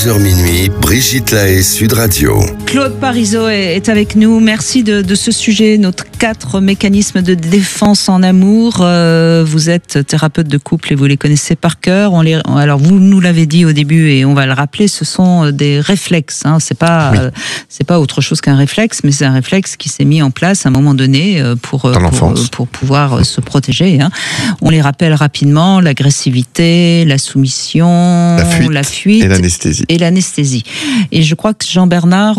11h minuit, Brigitte Lahaie, Sud Radio. Claude Parisot est avec nous. Merci de ce sujet, notre 4 mécanismes de défense en amour. Vous êtes thérapeute de couple et vous les connaissez par cœur. Alors vous nous l'avez dit au début et on va le rappeler, ce sont des réflexes. C'est pas autre chose qu'un réflexe, mais c'est un réflexe qui s'est mis en place à un moment donné pour pouvoir se protéger. On les rappelle rapidement: l'agressivité, la soumission, la fuite et l'anesthésie. Et je crois que Jean-Bernard,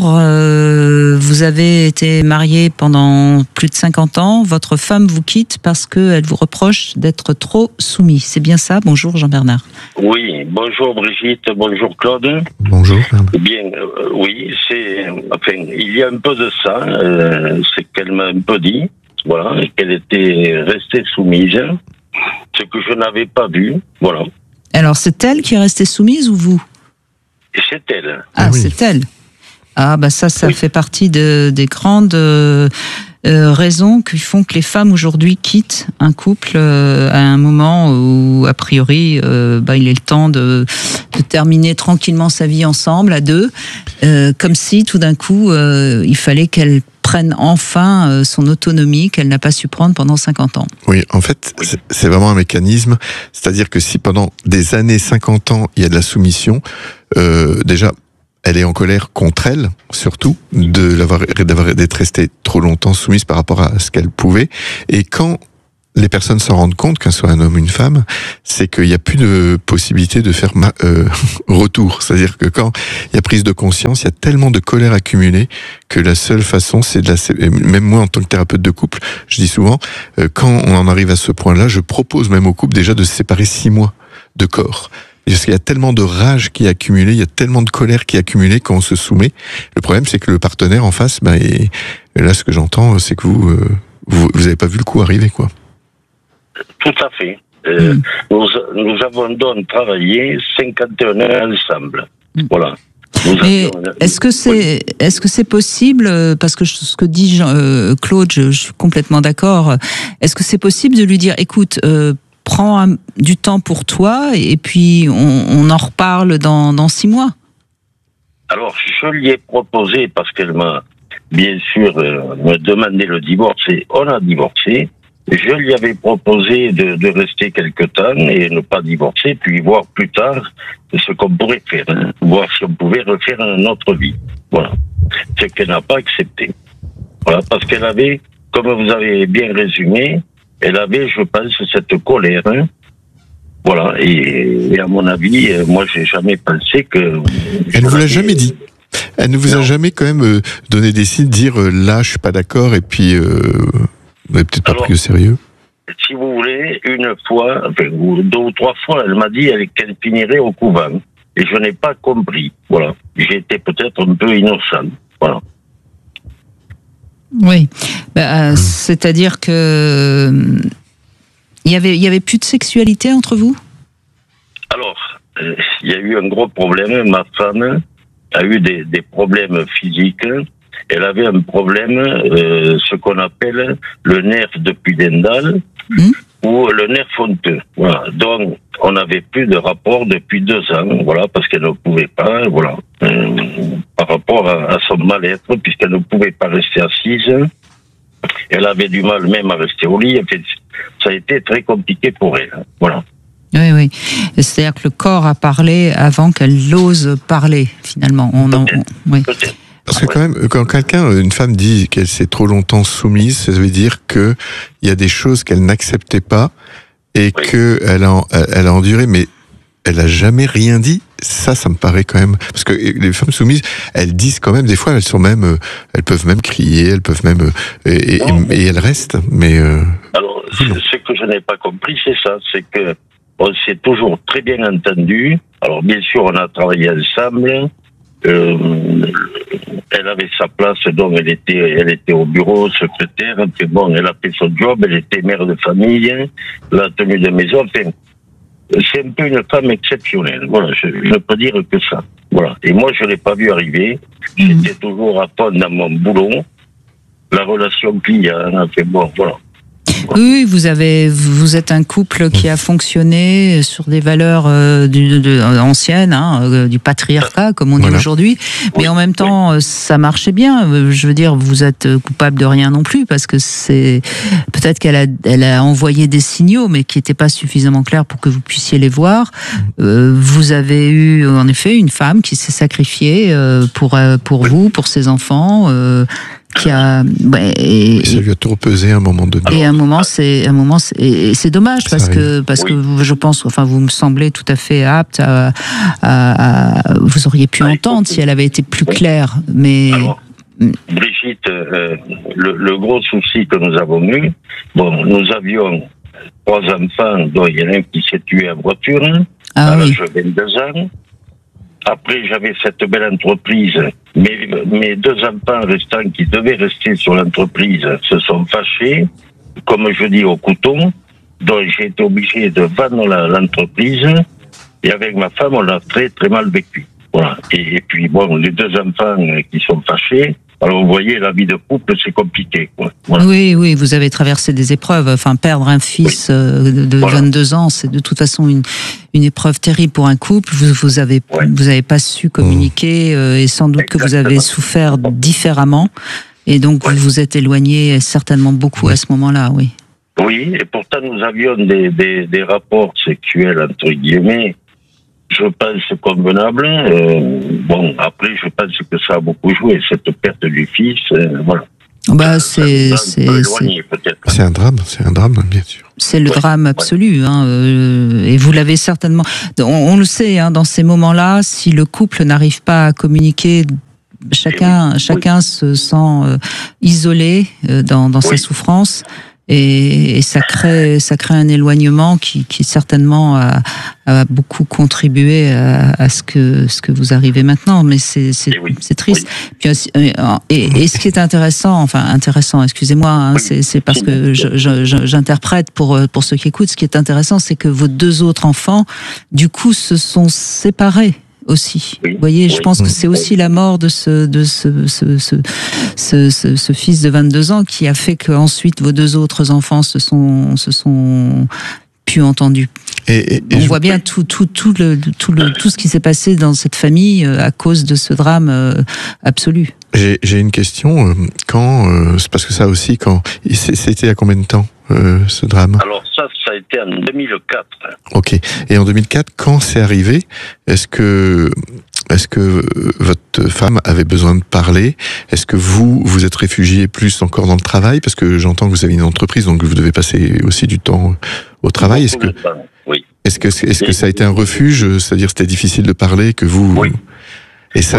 vous avez été marié pendant plus de 50 ans. Votre femme vous quitte parce qu'elle vous reproche d'être trop soumis. C'est bien ça? Bonjour Jean-Bernard. Oui, bonjour Brigitte, bonjour Claude. Bonjour. Bien, oui, il y a un peu de ça. C'est qu'elle m'a un peu dit, voilà, qu'elle était restée soumise, ce que je n'avais pas vu, voilà. Alors c'est elle qui est restée soumise ou vous? C'est elle. Ah, oui. C'est elle. Ah, bah ça oui. Fait partie des grandes raisons qui font que les femmes aujourd'hui quittent un couple à un moment où, a priori, il est le temps de terminer tranquillement sa vie ensemble, à deux, comme si tout d'un coup, il fallait qu'elle prenne enfin son autonomie qu'elle n'a pas su prendre pendant 50 ans. Oui, en fait, c'est vraiment un mécanisme. C'est-à-dire que si pendant des années, 50 ans, il y a de la soumission, déjà, elle est en colère contre elle, surtout, d'être restée trop longtemps soumise par rapport à ce qu'elle pouvait. Et quand les personnes s'en rendent compte, qu'un soit un homme ou une femme, c'est qu'il n'y a plus de possibilité de faire retour. C'est-à-dire que quand il y a prise de conscience, il y a tellement de colère accumulée que la seule façon, c'est même moi en tant que thérapeute de couple, je dis souvent, quand on en arrive à ce point-là, je propose même au couple déjà de se séparer 6 mois de corps. Parce qu'il y a tellement de rage qui est accumulée, il y a tellement de colère qui est accumulée quand on se soumet. Le problème, c'est que le partenaire en face, et là, ce que j'entends, c'est que vous avez pas vu le coup arriver, quoi. Tout à fait. Nous avons donc travaillé 51 ans ensemble. Voilà. Mais est-ce que c'est possible, parce que ce que dit Claude, je suis complètement d'accord. Est-ce que c'est possible de lui dire, écoute, prends du temps pour toi et puis on en reparle dans 6 mois? Alors, je lui ai proposé, parce qu'elle m'a bien sûr me demandé le divorce, et on a divorcé. Je lui avais proposé de rester quelque temps et ne pas divorcer, puis voir plus tard ce qu'on pourrait faire, voir si on pouvait refaire notre vie. Voilà. Ce qu'elle n'a pas accepté. Voilà, parce qu'elle avait, comme vous avez bien résumé, elle avait, je pense, cette colère. Voilà. Et à mon avis, moi, j'ai jamais pensé que... Elle ne vous l'a jamais dit. Elle ne vous a jamais quand même donné des signes de dire là, je suis pas d'accord, et puis vous n'avez peut-être pas pris au sérieux. Si vous voulez, une fois, 2 ou 3 fois, elle m'a dit qu'elle finirait au couvent. Et je n'ai pas compris. Voilà. J'ai été peut-être un peu innocent. Voilà. Oui, c'est-à-dire que il y avait plus de sexualité entre vous? Alors, il y a eu un gros problème. Ma femme a eu des problèmes physiques. Elle avait un problème, ce qu'on appelle le nerf de pudendal ou le nerf fonteux. Voilà. Donc, on n'avait plus de rapport depuis 2 ans, voilà, parce qu'elle ne pouvait pas, voilà, par rapport à son mal-être, puisqu'elle ne pouvait pas rester assise. Elle avait du mal même à rester au lit. Ça a été très compliqué pour elle. Voilà. Oui. C'est-à-dire que le corps a parlé avant qu'elle ose parler, finalement. Peut-être. Parce que quand même, quand une femme dit qu'elle s'est trop longtemps soumise, ça veut dire que il y a des choses qu'elle n'acceptait pas et que elle a enduré, mais elle a jamais rien dit. Ça me paraît quand même, parce que les femmes soumises, elles disent quand même, des fois, elles peuvent même crier, elles peuvent même, et elles restent, mais alors, ce que je n'ai pas compris, c'est ça, c'est que on s'est toujours très bien entendu. Alors, bien sûr, on a travaillé ensemble. Elle avait sa place, donc elle était au bureau, secrétaire. Enfin bon, elle a fait son job, elle était mère de famille, la tenue de maison. Enfin, c'est un peu une femme exceptionnelle. Voilà, je ne peux dire que ça. Voilà. Et moi, je l'ai pas vu arriver. J'étais toujours à fond dans mon boulot. La relation client, enfin bon, voilà. Oui, vous êtes un couple qui a fonctionné sur des valeurs anciennes, du patriarcat, comme on dit aujourd'hui. Mais en même temps, ça marchait bien. Je veux dire, vous êtes coupable de rien non plus, parce que peut-être qu'elle a envoyé des signaux, mais qui n'étaient pas suffisamment clairs pour que vous puissiez les voir. Vous avez eu, en effet, une femme qui s'est sacrifiée pour vous, pour ses enfants. Ça lui a trop pesé à un moment donné. Et c'est dommage parce que je pense, enfin, vous me semblez tout à fait apte vous auriez pu entendre si elle avait été plus claire, mais. Alors, Brigitte, le gros souci que nous avons eu, nous avions 3 enfants, dont il y en a un qui s'est tué en voiture, à l'âge de 22 ans. Après, j'avais cette belle entreprise. Mes 2 enfants restants qui devaient rester sur l'entreprise se sont fâchés, comme je dis, au couteau. Donc, j'ai été obligé de vendre l'entreprise. Et avec ma femme, on l'a très, très mal vécu. Voilà. Et puis, les 2 enfants qui sont fâchés. Alors, vous voyez, la vie de couple, c'est compliqué, quoi. Voilà. Oui, vous avez traversé des épreuves. Enfin, perdre un fils de 22 ans, c'est de toute façon une épreuve terrible pour un couple. Vous avez pas su communiquer et sans doute que vous avez souffert différemment. Et donc, vous vous êtes éloigné certainement beaucoup à ce moment-là, oui. Oui, et pourtant, nous avions des rapports sexuels, entre guillemets, je pense convenable. Après, je pense que ça a beaucoup joué, cette perte du fils. Voilà. C'est un drame, bien sûr. C'est le drame absolu, et vous l'avez certainement. On le sait, dans ces moments-là, si le couple n'arrive pas à communiquer, chacun se sent isolé dans sa souffrance. Et ça crée un éloignement qui certainement a beaucoup contribué à ce que vous arrivez maintenant, mais c'est triste. Puis et ce qui est intéressant, excusez-moi, c'est parce que j'interprète pour ceux qui écoutent. Ce qui est intéressant, c'est que vos 2 autres enfants, du coup, se sont séparés aussi. Vous voyez, je pense que c'est aussi la mort de ce fils de 22 ans qui a fait qu'ensuite vos 2 autres enfants se sont plus entendus. On voit bien tout ce qui s'est passé dans cette famille à cause de ce drame absolu. J'ai une question. C'est parce que ça aussi, c'était à combien de temps ce drame? Alors ça a été en 2004. Ok. Et en 2004, quand c'est arrivé, est-ce que votre femme avait besoin de parler? Est-ce que vous êtes réfugié plus encore dans le travail? Parce que j'entends que vous avez une entreprise, donc vous devez passer aussi du temps au travail. Oui. Est-ce que ça a été un refuge? C'est-à-dire c'était difficile de parler, que vous... Oui. Et ça,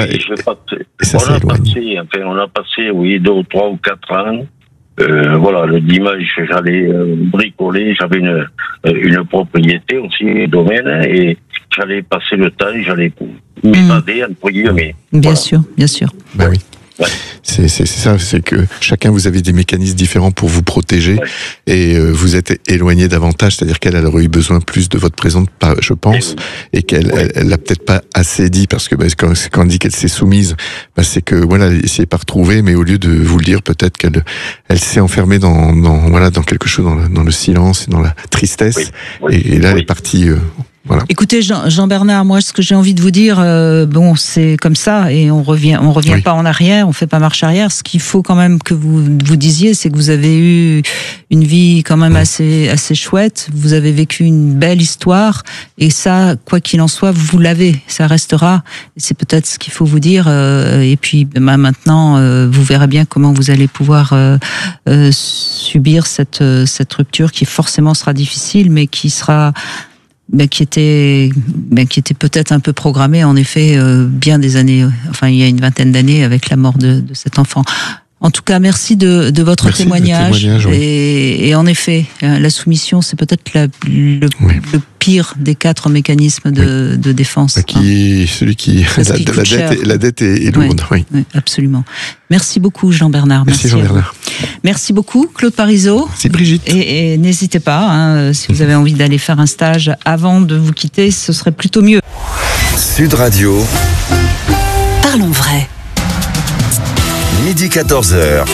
on a passé 2, 3 ou 4 ans. Le dimanche, j'allais bricoler, j'avais une propriété aussi, un domaine, et j'allais passer le temps, j'allais m'évader, entre guillemets. Bien sûr. Ben oui. Ouais. C'est ça, c'est que chacun vous avez des mécanismes différents pour vous protéger et vous êtes éloigné davantage, c'est-à-dire qu'elle aurait eu besoin plus de votre présence, je pense, et qu'elle l'a peut-être pas assez dit parce que quand on dit qu'elle s'est soumise, c'est que elle s'est pas retrouvée, mais au lieu de vous le dire, peut-être qu'elle s'est enfermée dans quelque chose, dans le silence, dans la tristesse, et là elle est partie. Voilà. Écoutez, Jean-Bernard, moi, ce que j'ai envie de vous dire, c'est comme ça, et on revient pas en arrière, on fait pas marche arrière. Ce qu'il faut quand même que vous disiez, c'est que vous avez eu une vie quand même assez chouette. Vous avez vécu une belle histoire, et ça, quoi qu'il en soit, vous l'avez, ça restera. C'est peut-être ce qu'il faut vous dire. Et puis, maintenant, vous verrez bien comment vous allez pouvoir subir cette rupture qui forcément sera difficile, mais qui sera qui était peut-être un peu programmé, en effet, bien des années, il y a une vingtaine d'années, avec la mort de cet enfant. En tout cas, merci de votre témoignage. Et en effet, la soumission, c'est peut-être le pire des 4 mécanismes de défense. Celui qui la dette est lourde. Oui, absolument. Merci beaucoup, Jean-Bernard. Merci Jean-Bernard. Merci beaucoup, Claude Parizeau. Merci Brigitte. Et n'hésitez pas, si vous avez envie d'aller faire un stage avant de vous quitter, ce serait plutôt mieux. Sud Radio. Parlons vrai. Midi 14h.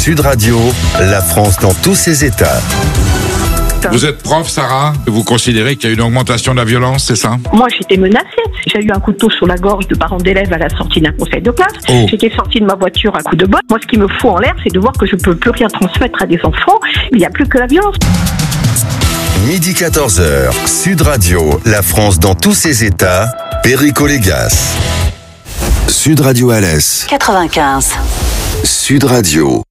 Sud Radio, la France dans tous ses états. Vous êtes prof, Sarah. Vous considérez qu'il y a une augmentation de la violence, c'est ça? Moi, j'étais menacée. J'ai eu un couteau sur la gorge de parents d'élèves à la sortie d'un conseil de classe. Oh. J'étais sortie de ma voiture à coups de botte. Moi, ce qui me fout en l'air, c'est de voir que je peux plus rien transmettre à des enfants. Il n'y a plus que la violence. Midi 14h, Sud Radio, la France dans tous ses états. Perico Légas. Sud Radio Alès. 95. Sud Radio.